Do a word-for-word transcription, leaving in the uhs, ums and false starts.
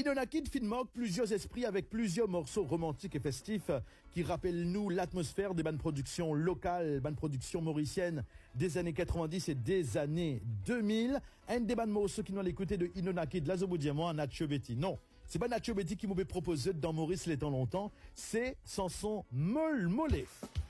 Inonakid finmarque plusieurs esprits avec plusieurs morceaux romantiques et festifs qui rappellent nous l'atmosphère des bandes productions locales, bandes productions mauriciennes des années quatre-vingt-dix et des années deux mille. Un des bandes morceaux qui nous l'écouté de Inonakid, la Zoboudiamo, Nacho Betty. Non, c'est pas Nacho Betty qui m'avait proposé dans Maurice les temps longtemps, c'est Sanson Molle Mollet.